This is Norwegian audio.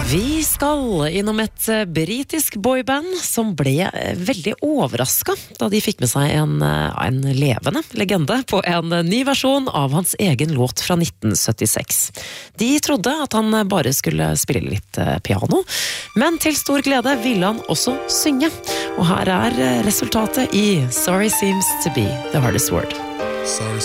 Vi skal innom et britisk boyband som ble veldig overrasket da de fikk med seg en levende legende på en ny versjon av hans egen låt fra 1976. De trodde at han bare skulle spille litt piano, men til stor glede ville han også synge. Og her resultatet i Sorry Seems to be the hardest word. Sorry